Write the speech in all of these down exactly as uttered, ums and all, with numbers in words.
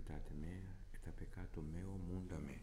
iniquitate mea, et a peccato meo munda me.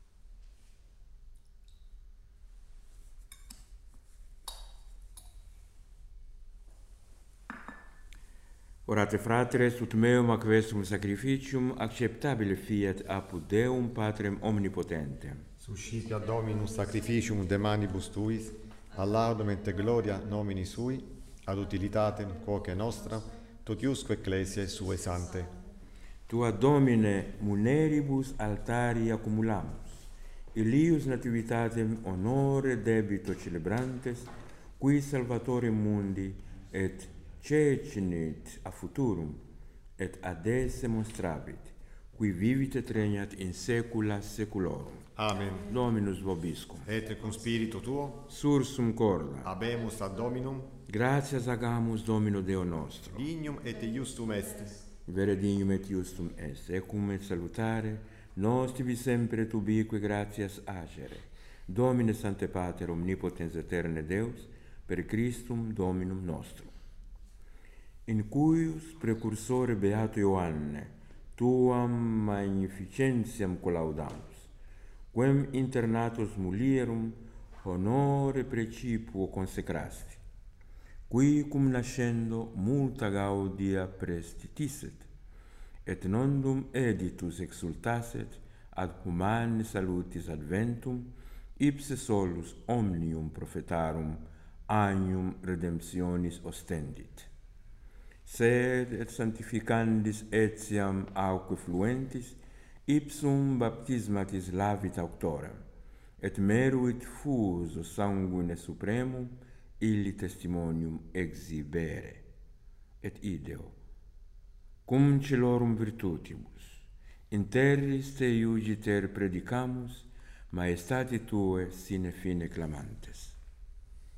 Orate fratres, ut meum ac vestum sacrificium acceptabile fiat apud Deum Patrem omnipotentem. Suscipia Dominus sacrificium de manibus tuis, a laudum et gloria nomini sui, ad utilitatem quoque nostra, totiusque ecclesiae sue sante. Tua Domine muneribus altari accumulamus, illius nativitatem honore debito celebrantes, qui Salvatore mundi et cecinit a futurum, et ad esse monstrabit, qui vivit et regnat in saecula saeculorum. Amen. Dominus vobiscum. Et cum spiritu tuo, Sursum corda. habemus ad Dominum, Gratias agamus Domino Deo nostro. dignum et iustum est. Vere dignum et iustum est, ecum et salutare, nos tibi sempre et ubique gratias agere. Domine Sancte Pater omnipotens eterne Deus, per Christum Dominum nostrum. In cuius precursore beato Ioanne, tuam magnificentiam collaudamus, quem internatus mulierum honore precipuo consecrasti, qui cum nascendo multa gaudia prestitisset, et nondum editus exultasset ad humane salutis adventum, ipse solus omnium prophetarum agnum redemptionis ostendit. Sed et sanctificandis etiam auque fluentis, ipsum baptismatis lavit auctorem, et meruit fuso sanguine supremum, illi testimonium exhibere. Et ideo, cum celorum virtutibus, in terris te iugiter predicamus, maestati tue sine fine clamantes.